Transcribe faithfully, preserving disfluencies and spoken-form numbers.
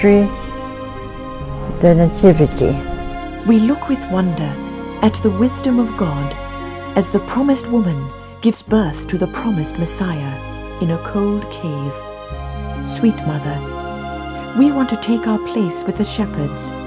The Nativity. We look with wonder at the wisdom of God as the promised woman gives birth to the promised Messiah in a cold cave. Sweet Mother, we want to take our place with the shepherds